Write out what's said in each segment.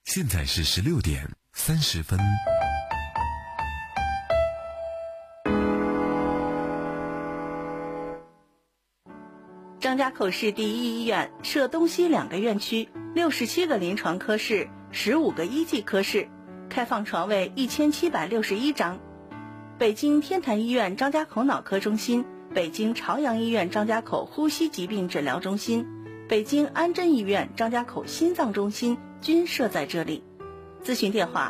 现在是16:30。 张家口市第一医院设东西2个院区，67个临床科室，15个一级科室，开放床位1761张。北京天坛医院张家口脑科中心、北京朝阳医院张家口呼吸疾病诊疗中心、北京安贞医院张家口心脏中心均设在这里。咨询电话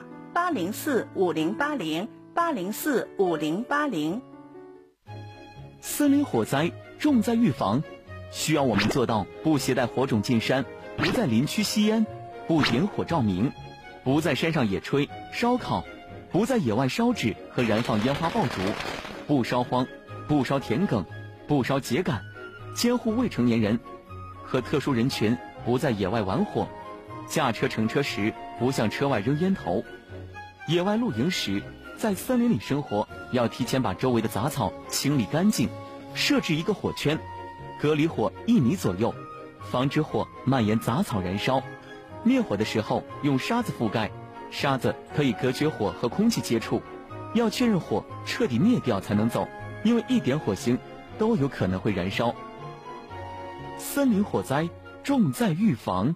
804-5080，804-5080。 森林火灾重在预防，需要我们做到不携带火种进山，不在林区吸烟，不点火照明，不在山上野炊烧烤，不在野外烧纸和燃放烟花爆竹，不烧荒，不烧田埂，不烧秸秆，监护未成年人和特殊人群不在野外玩火，驾车乘车时不向车外扔烟头，野外露营时在森林里生活要提前把周围的杂草清理干净，设置一个火圈，隔离火1米左右，防止火蔓延杂草燃烧。灭火的时候用沙子覆盖，沙子可以隔绝火和空气接触，要确认火彻底灭掉才能走，因为一点火星都有可能会燃烧。森林火灾重在预防。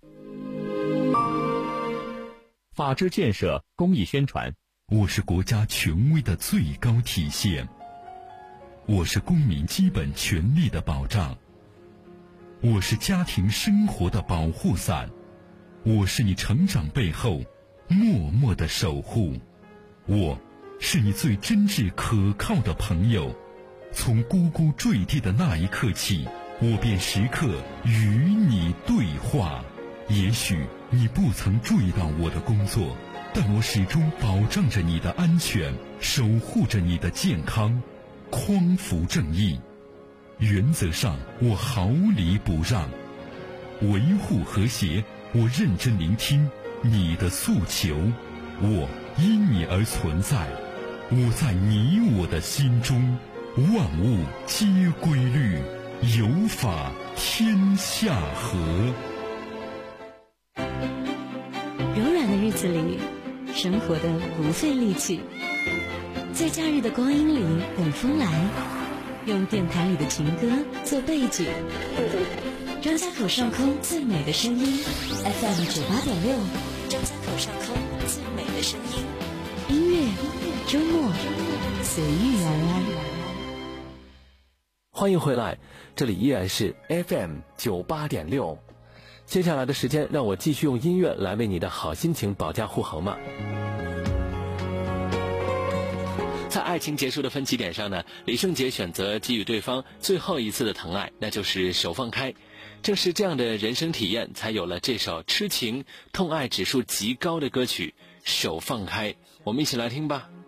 法治建设公益宣传， 我是国家权威的最高体现，我是公民基本权利的保障，我是家庭生活的保护伞，我是你成长背后默默的守护，我是你最真挚可靠的朋友。从呱呱坠地的那一刻起，我便时刻与你对话。也许你不曾注意到我的工作，但我始终保障着你的安全，守护着你的健康，匡扶正义。原则上我毫厘不让，维护和谐，我认真聆听你的诉求，我因你而存在，我在你我的心中，万物皆规律，有法天下和。 柔软的日子里，生活的不费力气，在假日的光阴里等风来，用电台里的情歌做背景。张家口上空最美的声音 FM98.6，张家口上空最美的声音，音乐周末随遇而安。 欢迎回来，这里依然是 FM98.6。接下来的时间，让我继续用音乐来为你的好心情保驾护航嘛。在爱情结束的分歧点上呢，李圣杰选择给予对方最后一次的疼爱，那就是手放开。正是这样的人生体验，才有了这首痴情痛爱指数极高的歌曲《手放开》。我们一起来听吧。